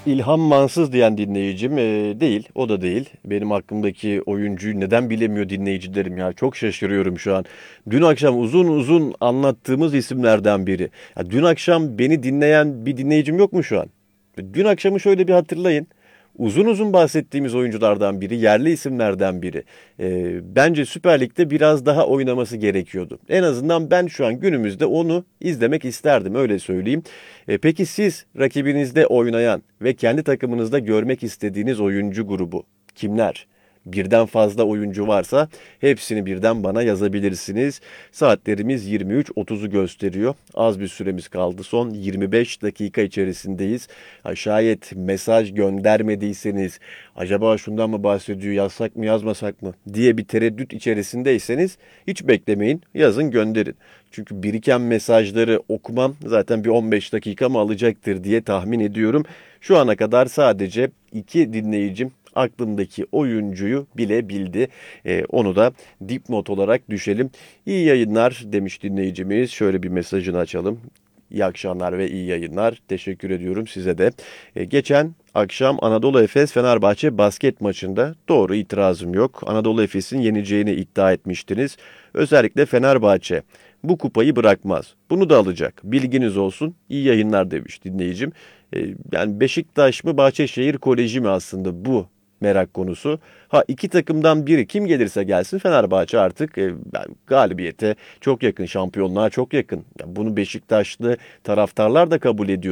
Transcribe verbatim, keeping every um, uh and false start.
İlhan Mansız diyen dinleyicim e, değil. O da değil. Benim hakkımdaki oyuncuyu neden bilemiyor dinleyicilerim ya. Çok şaşırıyorum şu an. Dün akşam uzun uzun anlattığımız isimlerden biri. Ya dün akşam beni dinleyen bir dinleyicim yok mu şu an? Dün akşamı şöyle bir hatırlayın. Uzun uzun bahsettiğimiz oyunculardan biri, yerli isimlerden biri. Ee, bence Süper Lig'de biraz daha oynaması gerekiyordu. En azından ben şu an günümüzde onu izlemek isterdim, öyle söyleyeyim. Ee, peki siz rakibinizde oynayan ve kendi takımınızda görmek istediğiniz oyuncu grubu kimler? Birden fazla oyuncu varsa hepsini birden bana yazabilirsiniz. Saatlerimiz yirmi üç otuzu gösteriyor. Az bir süremiz kaldı. Son yirmi beş dakika içerisindeyiz. Ha, şayet mesaj göndermediyseniz, acaba şundan mı bahsediyor, yazsak mı yazmasak mı diye bir tereddüt içerisindeyseniz hiç beklemeyin, yazın, gönderin. Çünkü biriken mesajları okumam zaten bir on beş dakika mı alacaktır diye tahmin ediyorum. Şu ana kadar sadece iki dinleyicim aklımdaki oyuncuyu bilebildi. Ee, onu da dipnot olarak düşelim. İyi yayınlar demiş dinleyicimiz. Şöyle bir mesajını açalım. İyi akşamlar ve iyi yayınlar. Teşekkür ediyorum size de. Ee, geçen akşam Anadolu Efes Fenerbahçe basket maçında doğru, itirazım yok. Anadolu Efes'in yeneceğini iddia etmiştiniz. Özellikle Fenerbahçe bu kupayı bırakmaz. Bunu da alacak. Bilginiz olsun. İyi yayınlar demiş dinleyicim. Ee, yani Beşiktaş mı Bahçeşehir Koleji mi aslında bu merak konusu. Ha, iki takımdan biri kim gelirse gelsin Fenerbahçe artık e, galibiyete çok yakın, şampiyonluğa çok yakın. Ya bunu Beşiktaşlı taraftarlar da kabul ediyor.